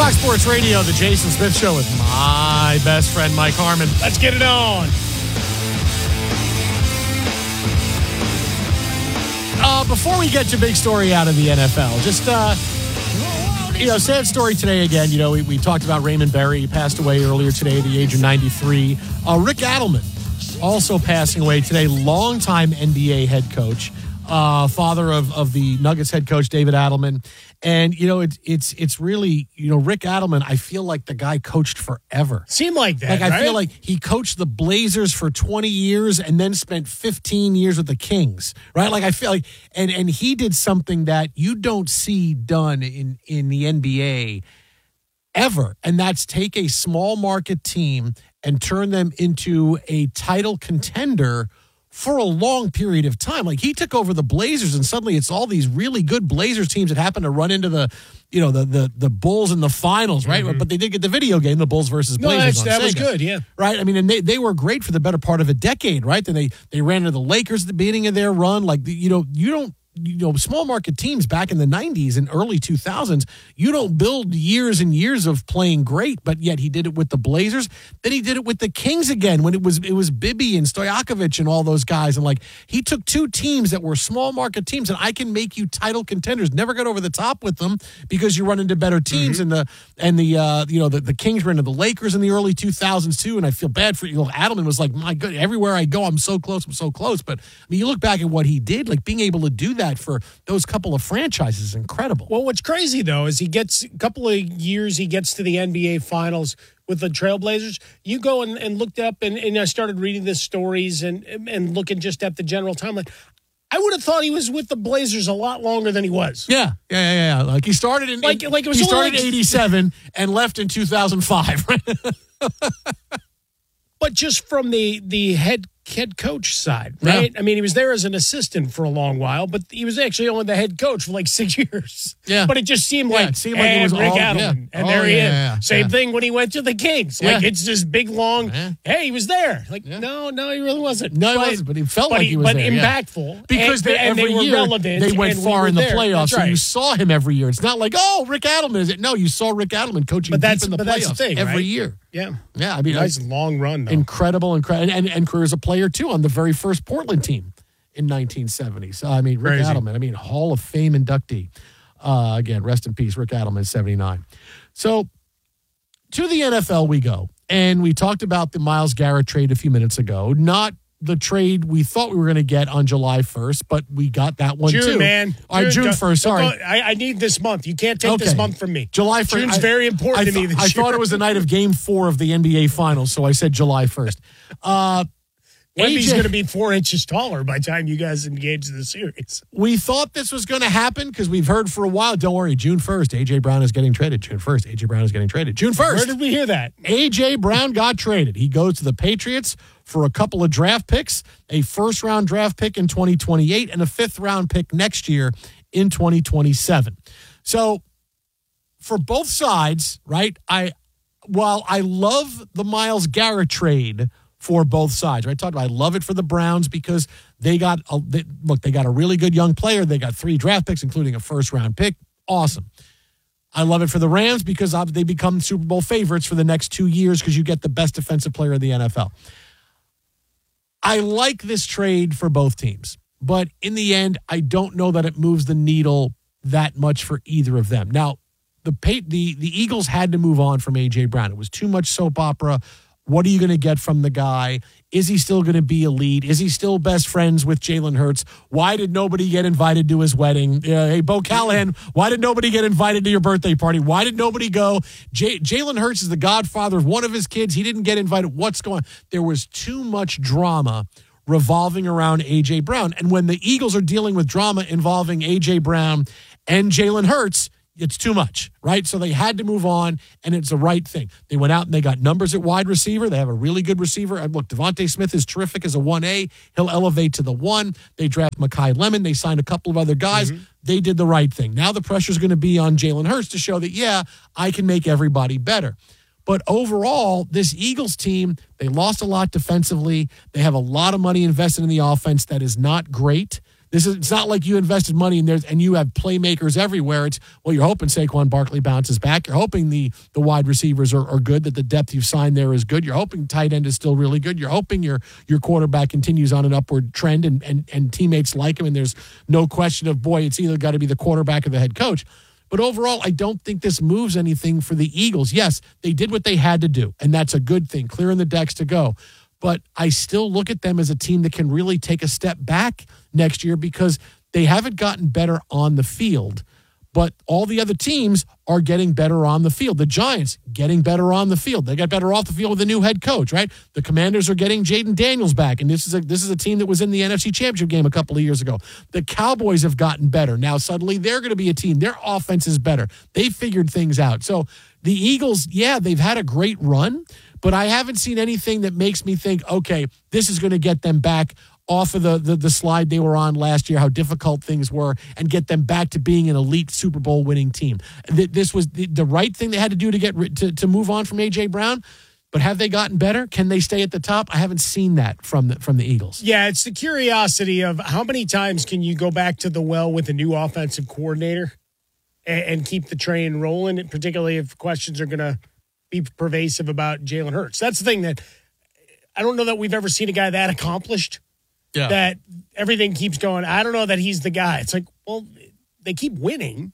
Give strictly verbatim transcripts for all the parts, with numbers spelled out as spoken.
Fox Sports Radio, the Jason Smith Show with my best friend, Mike Harmon. Let's get it on. Uh, before we get to big story out of the N F L, just, uh, you know, sad story today again. You know, we, we talked about Raymond Berry. He passed away earlier today at the age of ninety-three. Uh, Rick Adelman also passing away today, longtime N B A head coach, uh, father of, of the Nuggets head coach, David Adelman. And, you know, it, it's it's really, you know, Rick Adelman, I feel like the guy coached forever. Seemed like that, Like, I right? feel like he coached the Blazers for twenty years and then spent fifteen years with the Kings, right? Like, I feel like, and, and he did something that you don't see done in, in the N B A ever, and that's take a small market team and turn them into a title contender for a long period of time. Like, he took over the Blazers, and suddenly it's all these really good Blazers teams that happen to run into the, you know, the the the Bulls in the finals, right? Mm-hmm. But they did get the video game, the Bulls versus Blazers. No, on that was Sega, good, yeah. Right? I mean, and they, they were great for the better part of a decade, right? Then they, they ran into the Lakers at the beginning of their run. Like, you know, you don't, you know, small market teams back in the nineties and early two thousands, you don't build years and years of playing great, but yet he did it with the Blazers. Then he did it with the Kings again when it was it was Bibby and Stojakovic and all those guys. And like, he took two teams that were small market teams, and I can make you title contenders. Never got over the top with them because you run into better teams. Mm-hmm. And the and the uh, you know the, the Kings ran into the Lakers in the early two thousands too. And I feel bad for you know Adelman was like, my God, everywhere I go, I'm so close, I'm so close. But I mean, you look back at what he did, like being able to do that for those couple of franchises is incredible. Well, what's crazy, though, is he gets a couple of years, he gets to the N B A Finals with the Trailblazers. You go and, and looked up, and, and I started reading the stories and, and looking just at the general timeline. I would have thought he was with the Blazers a lot longer than he was. Yeah, yeah, yeah, yeah. Like, he started in, like, in like it was he started like, in eighty-seven and left in two thousand five, right? But just from the, the head head coach side, right? Yeah. I mean, he was there as an assistant for a long while, but he was actually only the head coach for like six years. Yeah. But it just seemed Yeah, like, it seemed like it was Rick all- Adelman. yeah. And Oh, there he yeah, is. yeah, Same yeah. thing when he went to the Kings. Like, Yeah. it's this big, long, Yeah. hey, he was there. Like, Yeah. no, no, he really wasn't. No, he but, wasn't, but he felt but like he was But there, yeah. impactful. Because and, they, and every they were year relevant. they went and we far were in the there. playoffs, That's so right. you saw him every year. It's not like, oh, Rick Adelman is it? No, you saw Rick Adelman coaching But that's- deep in the but playoffs that's the thing, every right? year. Yeah. Yeah, I mean, Nice uh, long run, though. incredible, incredible, and, and and career as a player too on the very first Portland team in nineteen seventy. So I mean, Rick Crazy. Adelman, I mean, Hall of Fame inductee. Uh, again, rest in peace, Rick Adelman, seventy-nine. So to the N F L we go, and we talked about the Myles Garrett trade a few minutes ago. Not the trade we thought we were going to get on July first, but we got that one June, too. man. All right, June Don't- first. don't Sorry. go- I, I need this month. You can't take Okay. this month from me. July first. June's I- very important I to me th- this I year. thought it was the night of Game Four of the N B A Finals, so I said July first. Uh, Wemby's A J going to be four inches taller by the time you guys engage in the series. We thought this was going to happen because we've heard for a while. Don't worry, June first, A J Brown is getting traded. June first, A J Brown is getting traded. June Where first, did we hear that? A J Brown got traded. He goes to the Patriots for a couple of draft picks, a first-round draft pick in twenty twenty-eight, and a fifth-round pick next year in twenty twenty-seven. So for both sides, right, I while I love the Myles Garrett trade for both sides, right? I talked about I love it for the Browns because they got a, they, look, they got a really good young player. They got three draft picks, including a first-round pick. Awesome. I love it for the Rams because they become Super Bowl favorites for the next two years because you get the best defensive player in the N F L. I like this trade for both teams, but in the end, I don't know that it moves the needle that much for either of them. Now, the the the Eagles had to move on from A J Brown. It was too much soap opera. What are you going to get from the guy? Is he still going to be elite? Is he still best friends with Jalen Hurts? Why did nobody get invited to his wedding? Uh, hey, Bo Callahan, why did nobody get invited to your birthday party? Why did nobody go? J- Jalen Hurts is the godfather of one of his kids. He didn't get invited. What's going on? There was too much drama revolving around A J Brown. And when the Eagles are dealing with drama involving A J Brown and Jalen Hurts, it's too much, right? So they had to move on, and it's the right thing. They went out and they got numbers at wide receiver. They have a really good receiver. And look, Devontae Smith is terrific as a one A. He'll elevate to the one. They draft Mekhi Lemon. They signed a couple of other guys. Mm-hmm. They did the right thing. Now the pressure's going to be on Jalen Hurts to show that, yeah, I can make everybody better. But overall, this Eagles team, they lost a lot defensively. They have a lot of money invested in the offense that is not great. This is, it's not like you invested money in there and you have playmakers everywhere. It's, well, you're hoping Saquon Barkley bounces back. You're hoping the, the wide receivers are, are good, that the depth you've signed there is good. You're hoping tight end is still really good. You're hoping your your quarterback continues on an upward trend and, and, and teammates like him. And there's no question of, boy, it's either got to be the quarterback or the head coach. But overall, I don't think this moves anything for the Eagles. Yes, they did what they had to do, and that's a good thing, clearing the decks to go. But I still look at them as a team that can really take a step back next year because they haven't gotten better on the field. But all the other teams are getting better on the field. The Giants getting better on the field. They got better off the field with a new head coach, right? The Commanders are getting Jaden Daniels back, and this is a this is a team that was in the N F C Championship game a couple of years ago. The Cowboys have gotten better. Now suddenly they're going to be a team. Their offense is better. They figured things out. So the Eagles, yeah, they've had a great run, but I haven't seen anything that makes me think, okay, this is going to get them back off of the, the the slide they were on last year, how difficult things were, and get them back to being an elite Super Bowl winning team. This was the, the right thing they had to do to get to, to move on from A J. Brown. But have they gotten better? Can they stay at the top? I haven't seen that from the, from the Eagles. Yeah, it's the curiosity of how many times can you go back to the well with a new offensive coordinator and, and keep the train rolling, particularly if questions are going to be pervasive about Jalen Hurts. That's the thing that I don't know that we've ever seen a guy that accomplished. Yeah. That everything keeps going, I don't know that he's the guy. It's like, well, they keep winning.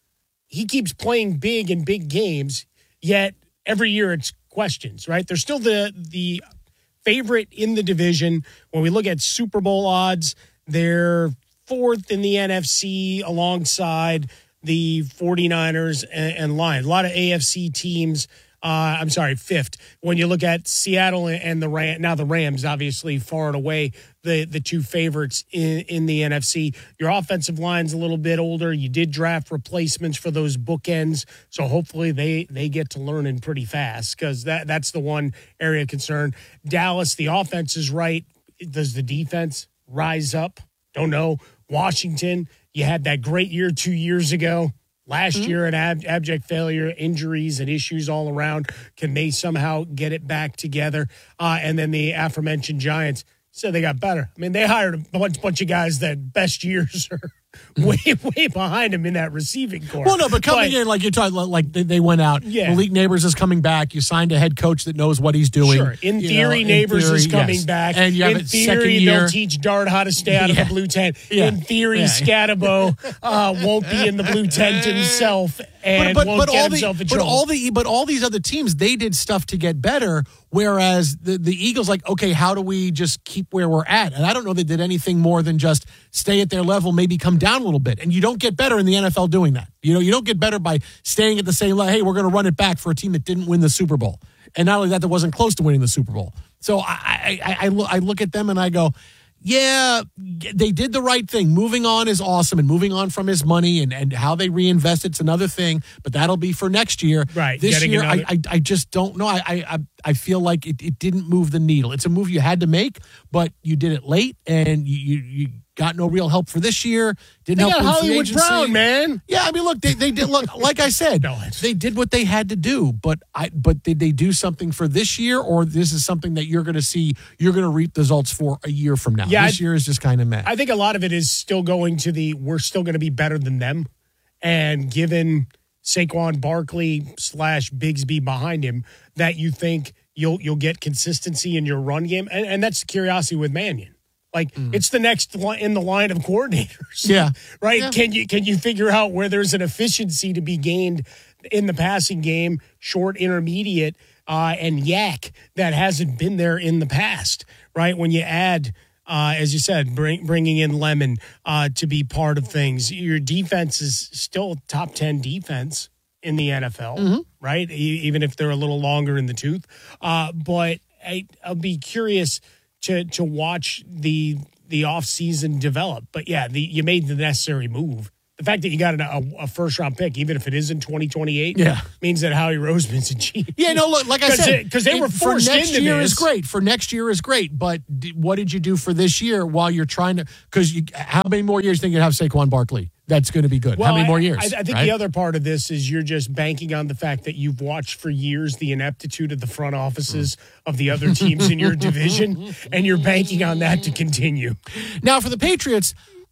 He keeps playing big in big games, yet every year it's questions, right? They're still the the favorite in the division. When we look at Super Bowl odds, they're fourth in the N F C alongside the 49ers and, and Lions. A lot of A F C teams. Uh, I'm sorry, fifth. When you look at Seattle and the Ram, now the Rams, obviously far and away the, the two favorites in, in the N F C. Your offensive line's a little bit older. You did draft replacements for those bookends, so hopefully they, they get to learning pretty fast because that, that's the one area of concern. Dallas, the offense is right. Does the defense rise up? Don't know. Washington, you had that great year two years ago. Last mm-hmm. year, an ab- abject failure, injuries and issues all around. Can they somehow get it back together? Uh, and then the aforementioned Giants said they got better. I mean, they hired a bunch, bunch of guys that best years are way, way behind them in that receiving corps. Well, no, but coming but, in, like you're talking, like they, they went out. Yeah. Malik Neighbors is coming back. You signed a head coach that knows what he's doing. Sure. In you theory, know, Neighbors in theory, is coming yes. back. And you have in theory, they'll teach Dart how to stay out yeah. of the blue tent. Yeah. In theory, yeah. Scatabo uh, won't be in the blue tent himself and but, but, won't but get all himself the, in but trouble. all the but all these other teams, they did stuff to get better. Whereas the, the Eagles, like, okay, how do we just keep where we're at? And I don't know they did anything more than just stay at their level, maybe come down a little bit. And you don't get better in the N F L doing that. You know, you don't get better by staying at the same level. Hey, we're going to run it back for a team that didn't win the Super Bowl. And not only that, that wasn't close to winning the Super Bowl. So I, I, I, I, look, I look at them and I go, yeah, they did the right thing. Moving on is awesome, and moving on from his money and, and how they reinvest it's another thing. But that'll be for next year. Right. This Getting year, another- I, I I just don't know. I I I feel like it, it didn't move the needle. It's a move you had to make, but you did it late, and you you, you got no real help for this year. Didn't They help got with free Hollywood agency. Brown, man. Yeah, I mean, look, they they did look like I said, No, it's- they did what they had to do. But I but did they do something for this year, or this is something that you're going to see you're going to reap the results for a year from now? Yeah, this I- year is just kind of mad. I think a lot of it is still going to the we're still going to be better than them. And given Saquon Barkley slash Bigsby behind him, that you think you'll you'll get consistency in your run game. And, and that's the curiosity with Mannion. Like mm. it's the next li- in the line of coordinators. Yeah. Right. Yeah. Can you can you figure out where there's an efficiency to be gained in the passing game, short, intermediate, uh, and yak that hasn't been there in the past, right? When you add, uh, as you said, bring, bringing in Lemon uh, to be part of things, your defense is still top ten defense in the N F L, mm-hmm. right? E- even if they're a little longer in the tooth. Uh, but I, I'll be curious to to watch the the offseason develop. But yeah, the, you made the necessary move. The fact that you got a, a first round pick, even if it is in twenty twenty-eight, yeah. means that Howie Roseman's a genius. Yeah, no, look, like I said, because they were forced for next into year this. is great. For next year is great, but d- what did you do for this year while you're trying to? Because how many more years do you think you have Saquon Barkley? That's going to be good. Well, how many I, more years? I, I think right? the other part of this is you're just banking on the fact that you've watched for years the ineptitude of the front offices of the other teams in your division, and you're banking on that to continue. Now, for the Patriots,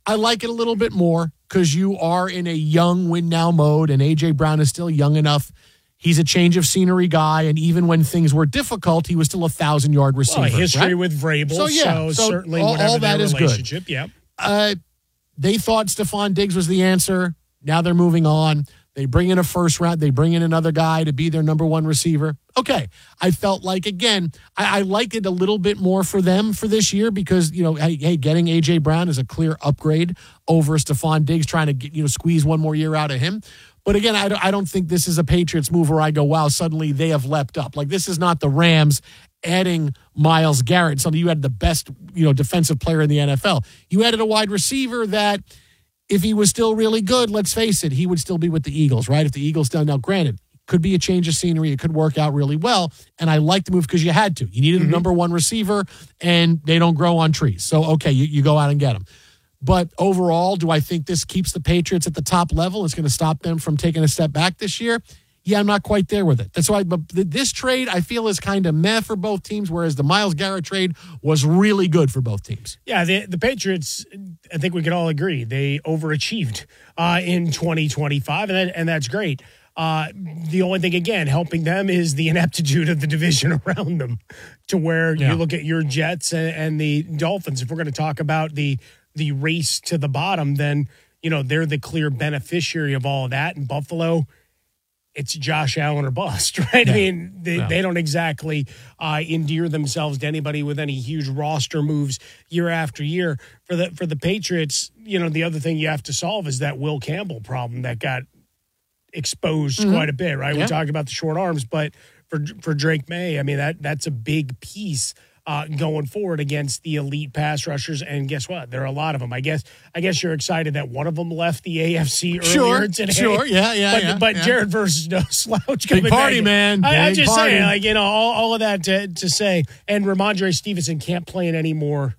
I like it a little bit more because you are in a young win now mode, and A J. Brown is still young enough. He's a change of scenery guy, and even when things were difficult, he was still a thousand-yard receiver. Well, history right? with Vrabel, so, yeah, so, so certainly all, whatever all that their is relationship, good. yeah. Uh, they thought Stephon Diggs was the answer. Now they're moving on. They bring in a first round. They bring in another guy to be their number one receiver. Okay. I felt like, again, I, I liked it a little bit more for them for this year because, you know, hey, hey getting A J. Brown is a clear upgrade over Stephon Diggs, trying to get, you know, squeeze one more year out of him. But again, I don't, I don't think this is a Patriots move where I go, wow, suddenly they have leapt up. Like, this is not the Rams adding Myles Garrett. Something you had the best, you know, defensive player in the N F L. You added a wide receiver that, if he was still really good, let's face it, he would still be with the Eagles, right? If the Eagles done now, granted, could be a change of scenery. It could work out really well. And I like the move because you had to. You needed mm-hmm. a number one receiver, and they don't grow on trees. So, okay, you, you go out and get them. But overall, do I think this keeps the Patriots at the top level? It's going to stop them from taking a step back this year? Yeah, I'm not quite there with it. That's why, but this trade I feel is kind of meh for both teams, whereas the Myles Garrett trade was really good for both teams. Yeah, the, the Patriots, I think we can all agree, they overachieved uh, in twenty twenty-five, and that, and that's great. Uh, the only thing, again, helping them is the ineptitude of the division around them, to where yeah. you look at your Jets and, and the Dolphins. If we're going to talk about the the race to the bottom, then you know they're the clear beneficiary of all of that. And Buffalo, it's Josh Allen or bust, right? Yeah. I mean, they, yeah. they don't exactly uh, endear themselves to anybody with any huge roster moves year after year. For the for the Patriots, you know, the other thing you have to solve is that Will Campbell problem that got exposed mm-hmm. quite a bit, right? Yeah. We talked about the short arms, but for for Drake May, I mean, that that's a big piece uh, going forward against the elite pass rushers. And guess what? There are a lot of them. I guess I guess you're excited that one of them left the A F C earlier sure, today. Sure, yeah, yeah, but, yeah. But yeah. Jared versus no slouch. Big party, back. man. I, I'm just party. saying, like, you know, all, all of that to, to say. And Ramondre Stevenson can't play in any more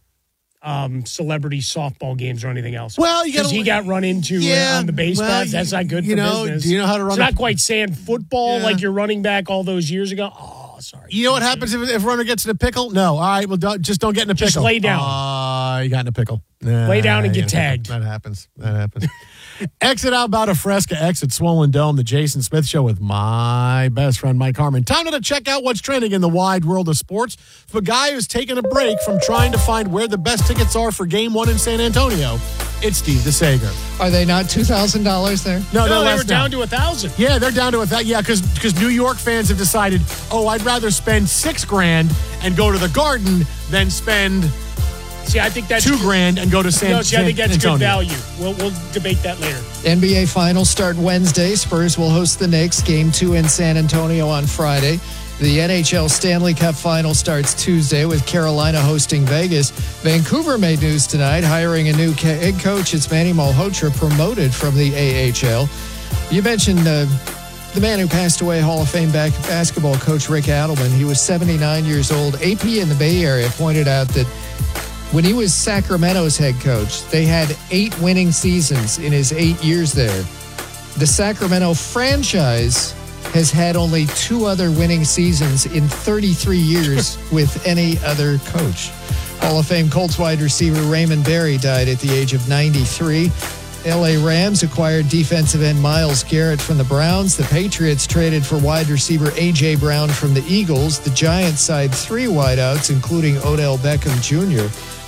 um, celebrity softball games or anything else. Well, you got he got run into yeah, uh, on the base well, pads. That's not good you for know, business. Do you know how to run? It's a, not quite sand football yeah. like your running back all those years ago. Oh, sorry. You know what happens if, if a runner gets in a pickle? No. All right, well, don't, just don't get in a pickle. Just lay down. Ah, uh, you got in a pickle. Nah, lay down and get tagged. That happens. That happens. Exit out about a Fresca, exit Swollen Dome, the Jason Smith Show with my best friend Mike Harmon. Time to check out what's trending in the wide world of sports. For a guy who's taking a break from trying to find where the best tickets are for Game One in San Antonio, it's Steve DeSager. Are they not two thousand dollars there? No, no, they were down to a thousand. Yeah, they're down to a thousand. Yeah, because because New York fans have decided, oh, I'd rather spend six grand and go to the Garden than spend. See, I think that's two grand and go to San, no, see, I think that's Antonio. Good value. We'll we'll debate that later. N B A Finals start Wednesday. Spurs will host the Knicks. Game two in San Antonio on Friday. The N H L Stanley Cup Final starts Tuesday with Carolina hosting Vegas. Vancouver made news tonight, hiring a new head coach. It's Manny Malhotra, promoted from the A H L. You mentioned uh, the man who passed away, Hall of Fame basketball coach Rick Adelman. He was seventy-nine years old. A P in the Bay Area pointed out that when he was Sacramento's head coach, they had eight winning seasons in his eight years there. The Sacramento franchise has had only two other winning seasons in thirty-three years with any other coach. Hall of Fame Colts wide receiver Raymond Berry died at the age of ninety-three. L A Rams acquired defensive end Myles Garrett from the Browns. The Patriots traded for wide receiver A J. Brown from the Eagles. The Giants signed three wideouts, including Odell Beckham Junior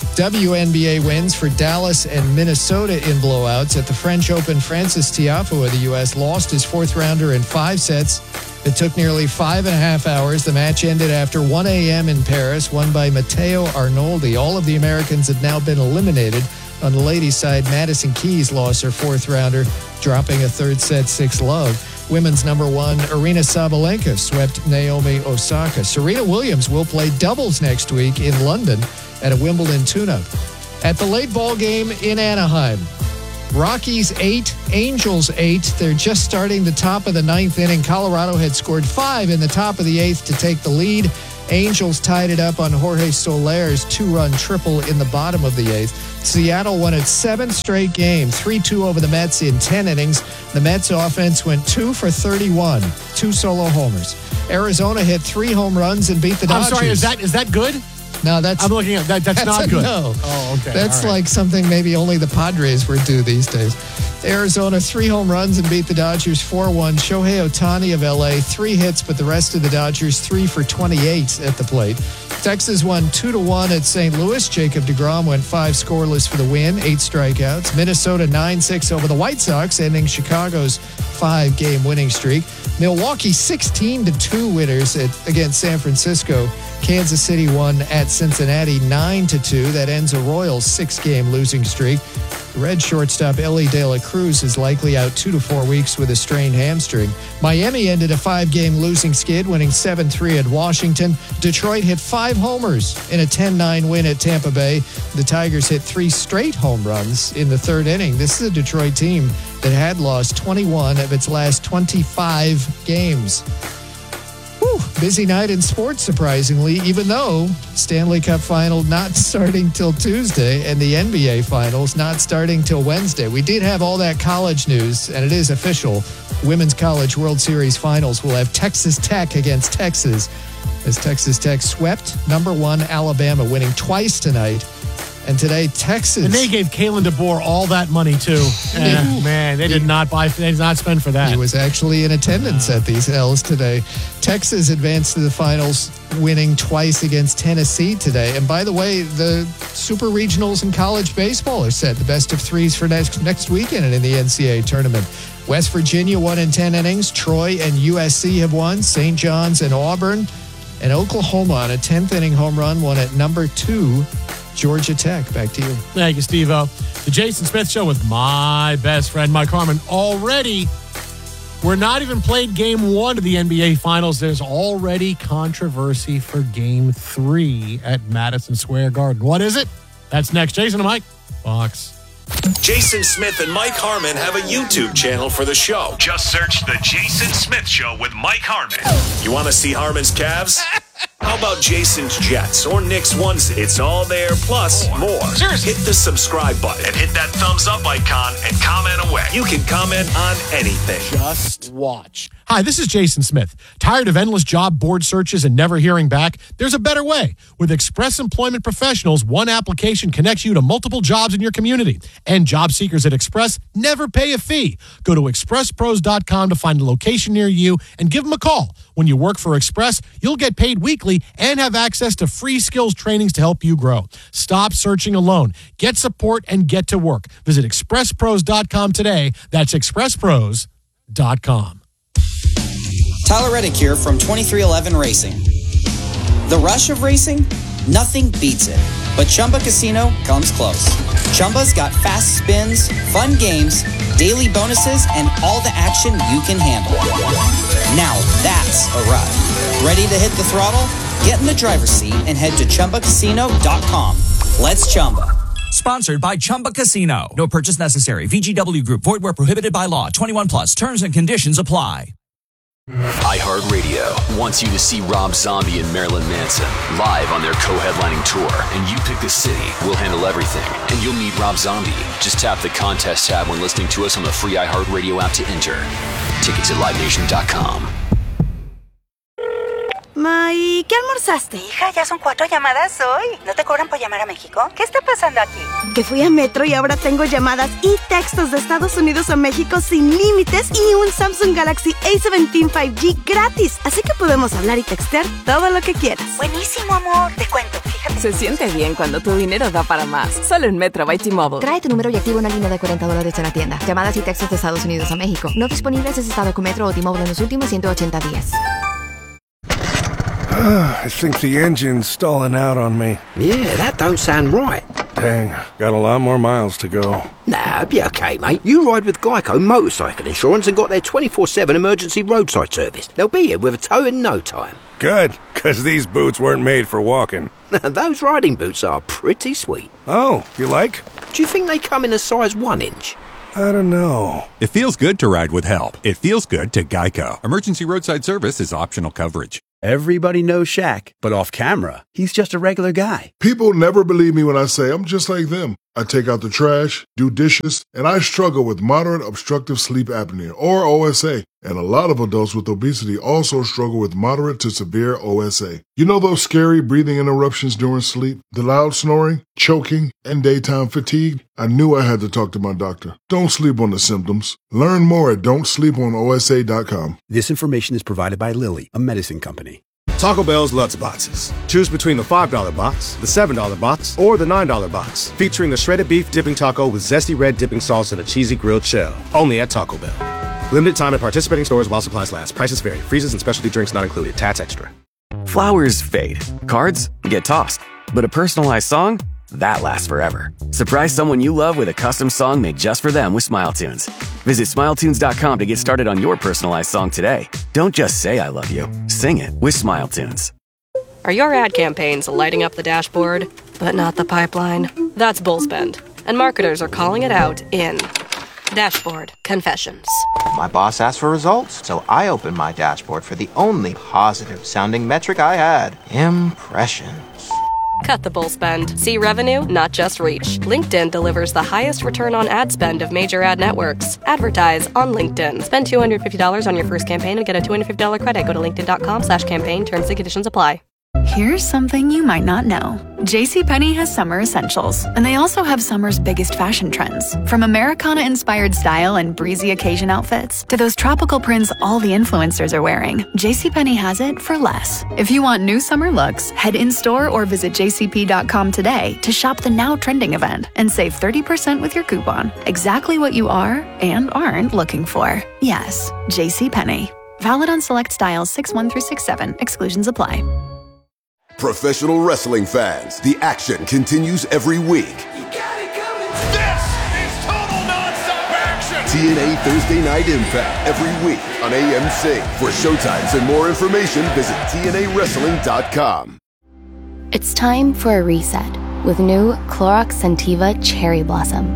W N B A wins for Dallas and Minnesota in blowouts. At the French Open, Francis Tiafoe of the U S lost his fourth rounder in five sets. It took nearly five and a half hours. The match ended after one a.m. in Paris, won by Matteo Arnoldi. All of the Americans had now been eliminated. On the ladies' side, Madison Keys lost her fourth rounder, dropping a third set six love. Women's number one, Aryna Sabalenka, swept Naomi Osaka. Serena Williams will play doubles next week in London at a Wimbledon tune-up. At the late ball game in Anaheim, Rockies eight, Angels eight. They're just starting the top of the ninth inning. Colorado had scored five in the top of the eighth to take the lead. Angels tied it up on Jorge Soler's two-run triple in the bottom of the eighth. Seattle won its seventh straight game, three two over the Mets in ten innings. The Mets offense went two for thirty-one, two solo homers. Arizona hit three home runs and beat the Dodgers. I'm sorry, is that is that good? No, that's I'm looking at that. That's, that's not a good. No. Oh, okay. That's All right. like something maybe only the Padres would do these days. Arizona, three home runs and beat the Dodgers four one. Shohei Ohtani of L A, three hits, but the rest of the Dodgers, three for twenty-eight at the plate. Texas won two to one at Saint Louis. Jacob deGrom went five scoreless for the win, eight strikeouts. Minnesota nine six over the White Sox, ending Chicago's five-game winning streak. Milwaukee sixteen to two winners at, against San Francisco. Kansas City won at Cincinnati nine to two. That ends a Royals six-game losing streak. The Red shortstop Ellie De La Cruz is likely out two to four weeks with a strained hamstring. Miami ended a five-game losing skid, winning seven three at Washington. Detroit hit five homers in a ten nine win at Tampa Bay. The Tigers hit three straight home runs in the third inning. This is a Detroit team that had lost twenty-one of its last twenty-five games. Whew, busy night in sports, surprisingly, even though Stanley Cup Final not starting till Tuesday and the N B A Finals not starting till Wednesday. We did have all that college news, and it is official. Women's College World Series Finals will have Texas Tech against Texas, as Texas Tech swept number one Alabama, winning twice tonight. And today, Texas. And they gave Kalen DeBoer all that money, too. Eh, man, they did not buy, they did not spend for that. He was actually in attendance at these L's today. Texas advanced to the finals, winning twice against Tennessee today. And by the way, the Super Regionals in college baseball are set. The best of threes for next, next weekend in the N C double A tournament. West Virginia won in ten innings. Troy and U S C have won. Saint John's and Auburn. And Oklahoma on a tenth inning home run won at number two, Georgia Tech. Back to you. Thank you, Steve-O. The Jason Smith Show with my best friend, Mike Harmon. Already, we're not even played game one of the N B A Finals. There's already controversy for game three at Madison Square Garden. What is it? That's next. Jason and Mike, Fox. Jason Smith and Mike Harmon have a YouTube channel for the show. Just search The Jason Smith Show with Mike Harmon. You want to see Harmon's calves? How about Jason's Jets or Nick's onesie? It's all there, plus more. more. Seriously. Hit the subscribe button And hit that thumbs up icon and comment away. You can comment on anything. Just watch. Hi, this is Jason Smith. Tired of endless job board searches and never hearing back? There's a better way. With Express Employment Professionals, one application connects you to multiple jobs in your community. And job seekers at Express never pay a fee. Go to express pros dot com to find a location near you and give them a call. When you work for Express, you'll get paid weekly and have access to free skills trainings to help you grow. Stop searching alone. Get support and get to work. Visit express pros dot com today. That's express pros dot com. Tyler Reddick here from twenty-three eleven Racing. The rush of racing? Nothing beats it. But Chumba Casino comes close. Chumba's got fast spins, fun games, daily bonuses, and all the action you can handle. Now that's a ride. Ready to hit the throttle? Get in the driver's seat and head to chumba casino dot com. Let's Chumba. Sponsored by Chumba Casino. No purchase necessary. V G W Group. Void where prohibited by law. twenty-one plus. Terms and conditions apply. iHeartRadio wants you to see Rob Zombie and Marilyn Manson live on their co-headlining tour, and you pick the city. We'll handle everything, and you'll meet Rob Zombie. Just tap the contest tab when listening to us on the free iHeartRadio app to enter. Tickets at live nation dot com. Ma, ¿y qué almorzaste? Hija, ya son cuatro llamadas hoy. ¿No te cobran por llamar a México? ¿Qué está pasando aquí? Que fui a Metro y ahora tengo llamadas y textos de Estados Unidos a México sin límites y un Samsung Galaxy A diecisiete cinco G gratis. Así que podemos hablar y textear todo lo que quieras. Buenísimo, amor. Te cuento, fíjate. Se siente bien cuando tu dinero da para más. Solo en Metro by T-Mobile. Trae tu número y activa una línea de cuarenta dólares en la tienda. Llamadas y textos de Estados Unidos a México. No disponibles en estado con Metro o T-Mobile en los últimos ciento ochenta días. I think the engine's stalling out on me. Yeah, that don't sound right. Dang, got a lot more miles to go. Nah, it'll be okay, mate. You ride with Geico Motorcycle Insurance and got their twenty-four seven emergency roadside service. They'll be here with a tow in no time. Good, because these boots weren't made for walking. Those riding boots are pretty sweet. Oh, you like? Do you think they come in a size one inch? I don't know. It feels good to ride with help. It feels good to Geico. Emergency roadside service is optional coverage. Everybody knows Shaq, but off camera, he's just a regular guy. People never believe me when I say I'm just like them. I take out the trash, do dishes, and I struggle with moderate obstructive sleep apnea, or O S A. And a lot of adults with obesity also struggle with moderate to severe O S A. You know those scary breathing interruptions during sleep, the loud snoring, choking, and daytime fatigue? I knew I had to talk to my doctor. Don't sleep on the symptoms. Learn more at don't sleep on O S A dot com. This information is provided by Lilly, a medicine company. Taco Bell's Lutz Boxes. Choose between the five dollar box, the seven dollar box, or the nine dollar box, featuring the shredded beef dipping taco with zesty red dipping sauce and a cheesy grilled shell. Only at Taco Bell. Limited time at participating stores while supplies last. Prices vary. Freezes and specialty drinks not included. Tats extra. Flowers fade. Cards get tossed. But a personalized song? That lasts forever. Surprise someone you love with a custom song made just for them with SmileTunes. Visit Smile Tunes dot com to get started on your personalized song today. Don't just say I love you. Sing it with SmileTunes. Are your ad campaigns lighting up the dashboard, but not the pipeline? That's Bullspend. And marketers are calling it out in Dashboard Confessions. My boss asked for results, so I opened my dashboard for the only positive-sounding metric I had. Impressions. Cut the bull spend. See revenue, not just reach. LinkedIn delivers the highest return on ad spend of major ad networks. Advertise on LinkedIn. Spend two hundred fifty dollars on your first campaign and get a two hundred fifty dollars credit. Go to linkedin.com slash campaign. Terms and conditions apply. Here's something you might not know. JCPenney has summer essentials, and they also have summer's biggest fashion trends. From Americana-inspired style and breezy occasion outfits to those tropical prints all the influencers are wearing, JCPenney has it for less. If you want new summer looks, head in-store or visit j c p dot com today to shop the now trending event and save thirty percent with your coupon. Exactly what you are and aren't looking for. Yes, JCPenney. Valid on select styles six one through six seven. Exclusions apply. Professional wrestling fans, the action continues every week. You got it coming. This is total nonstop action. T N A Thursday Night Impact every week on A M C. For showtimes and more information, visit T N A wrestling dot com. It's time for a reset with new Clorox Scentiva Cherry Blossom.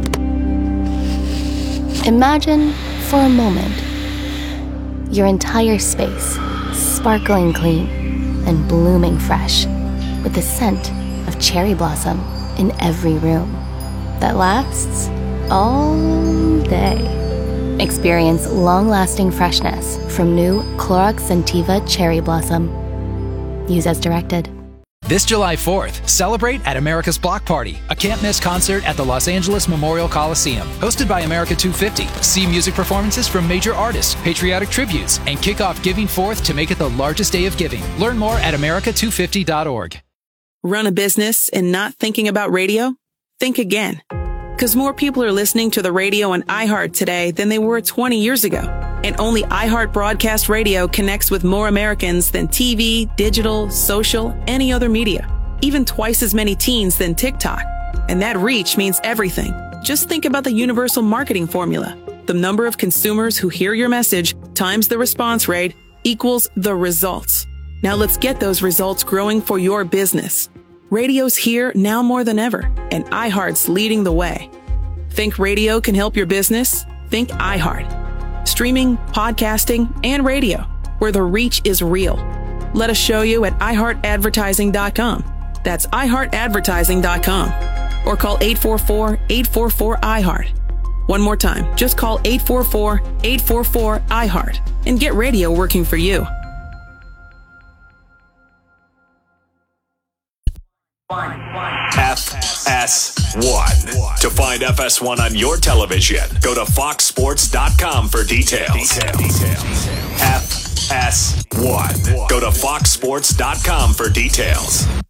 Imagine, for a moment, your entire space sparkling clean and blooming fresh, with the scent of cherry blossom in every room that lasts all day. Experience long-lasting freshness from new Clorox Scentiva Cherry Blossom. Use as directed. This July fourth, celebrate at America's Block Party, a can't-miss concert at the Los Angeles Memorial Coliseum. Hosted by America two fifty. See music performances from major artists, patriotic tributes, and kick off Giving Forth to make it the largest day of giving. Learn more at america two fifty dot org. Run a business and not thinking about radio? Think again. Because more people are listening to the radio on iHeart today than they were twenty years ago. And only iHeart Broadcast Radio connects with more Americans than T V, digital, social, any other media. Even twice as many teens than TikTok. And that reach means everything. Just think about the universal marketing formula. The number of consumers who hear your message times the response rate equals the results. Now let's get those results growing for your business. Radio's here now more than ever, and iHeart's leading the way. Think radio can help your business? Think iHeart. Streaming, podcasting, and radio, where the reach is real. Let us show you at i heart advertising dot com. That's i heart advertising dot com. Or call eight four four, eight four four, I heart. One more time, just call eight four four, eight four four, I heart and get radio working for you. F S one. To find F S one on your television, go to fox sports dot com for details. F S one. Go to fox sports dot com for details.